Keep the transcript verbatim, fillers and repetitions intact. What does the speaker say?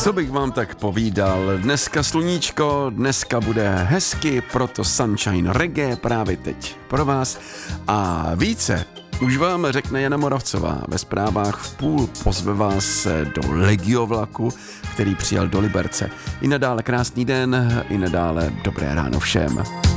Co bych vám tak povídal, dneska sluníčko, dneska bude hezky, proto Sunshine Reggae právě teď pro vás a více už vám řekne Jana Moravcová. Ve zprávách v půl pozve vás do Legiovlaku, který přijel do Liberce. I nadále krásný den, i nadále dobré ráno všem.